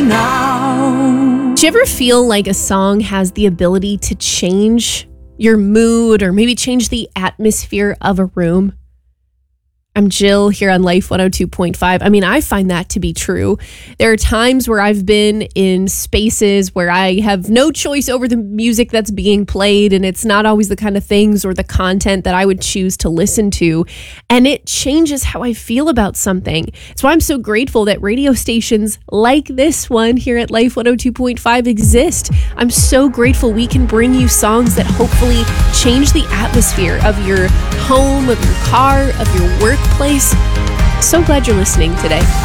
now. Do you ever feel like a song has the ability to change your mood or maybe change the atmosphere of a room? I'm Jill here on Life 102.5. I mean, I find that to be true. There are times where I've been in spaces where I have no choice over the music that's being played, and it's not always the kind of things or the content that I would choose to listen to, and it changes how I feel about something. That's why I'm so grateful that radio stations like this one here at Life 102.5 exist. I'm so grateful we can bring you songs that hopefully change the atmosphere of your home, of your car, of your workplace. So glad you're listening today.